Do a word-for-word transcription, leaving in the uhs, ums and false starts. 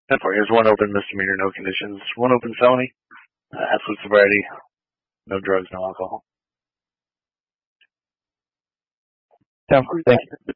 ten four. Here's one open misdemeanor, no conditions. One open felony, uh, absolute sobriety, no drugs, no alcohol. ten four. Thank you.